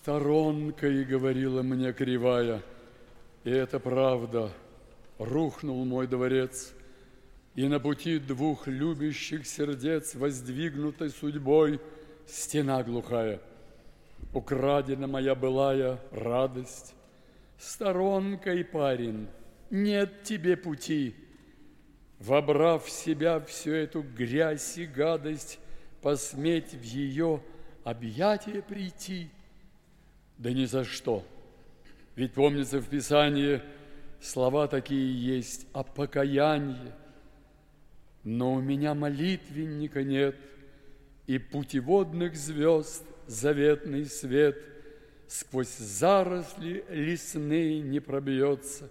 Сторонкой говорила мне кривая, и это правда, рухнул мой дворец, и на пути двух любящих сердец, воздвигнутой судьбой, стена глухая. Украдена моя былая радость. Сторонкой, парень, нет тебе пути. Вобрав в себя всю эту грязь и гадость, посметь в ее объятия прийти. Да ни за что. Ведь, помнится, в Писании слова такие есть о покаянии. Но у меня молитвенника нет, и путеводных звезд заветный свет сквозь заросли лесные не пробьется.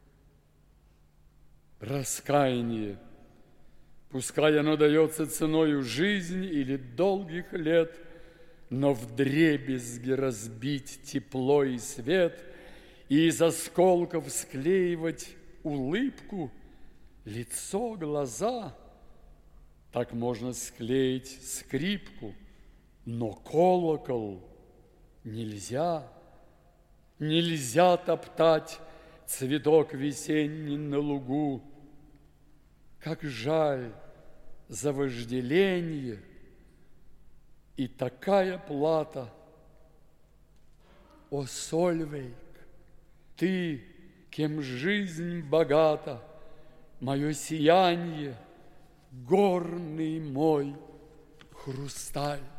Раскаяние, пускай оно дается ценою жизни или долгих лет, но вдребезги разбить тепло и свет и из осколков склеивать улыбку, лицо, глаза, так можно склеить скрипку, но колокол нельзя. Нельзя топтать цветок весенний на лугу. Как жаль за вожделение и такая плата. О, Сольвейк, ты, кем жизнь богата, мое сияние, горный мой хрусталь.